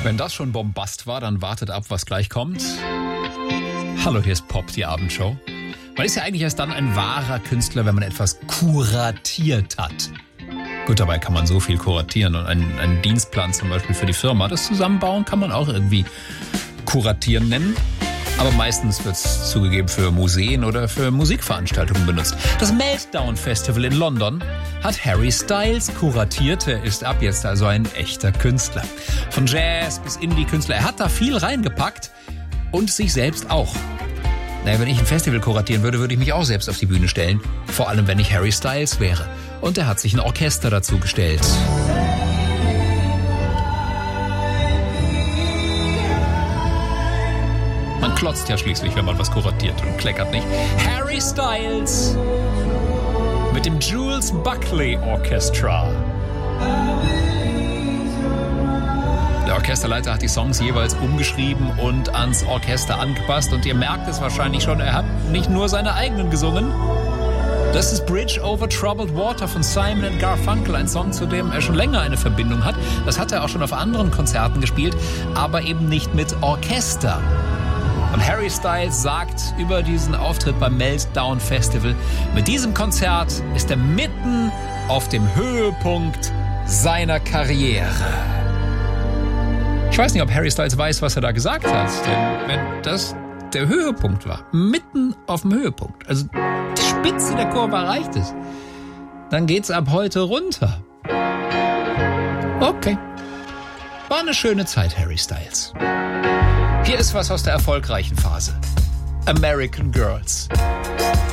Wenn das schon Bombast war, dann wartet ab, was gleich kommt. Hallo, hier ist Pop, die Abendshow. Man ist ja eigentlich erst dann ein wahrer Künstler, wenn man etwas kuratiert hat. Gut, dabei kann man so viel kuratieren und einen Dienstplan zum Beispiel für die Firma, das zusammenbauen, kann man auch irgendwie kuratieren nennen. Aber meistens wird es zugegeben für Museen oder für Musikveranstaltungen benutzt. Das Meltdown Festival in London hat Harry Styles kuratiert. Er ist ab jetzt also ein echter Künstler. Von Jazz bis Indie-Künstler. Er hat da viel reingepackt und sich selbst auch. Naja, wenn ich ein Festival kuratieren würde, würde ich mich auch selbst auf die Bühne stellen. Vor allem, wenn ich Harry Styles wäre. Und er hat sich ein Orchester dazu gestellt. Man klotzt ja schließlich, wenn man was kuratiert und kleckert nicht. Harry Styles mit dem Jules Buckley Orchestra. Der Orchesterleiter hat die Songs jeweils umgeschrieben und ans Orchester angepasst. Und ihr merkt es wahrscheinlich schon, er hat nicht nur seine eigenen gesungen. Das ist Bridge Over Troubled Water von Simon & Garfunkel, ein Song, zu dem er schon länger eine Verbindung hat. Das hat er auch schon auf anderen Konzerten gespielt, aber eben nicht mit Orchester. Und Harry Styles sagt über diesen Auftritt beim Meltdown Festival, mit diesem Konzert ist er mitten auf dem Höhepunkt seiner Karriere. Ich weiß nicht, ob Harry Styles weiß, was er da gesagt hat, denn wenn das der Höhepunkt war, mitten auf dem Höhepunkt, also die Spitze der Kurve erreicht ist, dann geht's ab heute runter. Okay. War eine schöne Zeit, Harry Styles. Hier ist was aus der erfolgreichen Phase. American Girls.